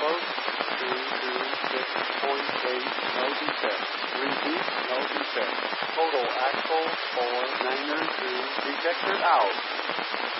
Close 226.8, no defect. Repeat, no defect. Total axle 492, detector out.